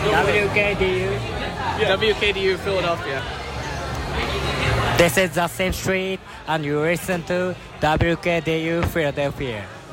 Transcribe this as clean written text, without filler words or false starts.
WKDU. WKDU Philadelphia. This is the same street, and you listen to WKDU Philadelphia.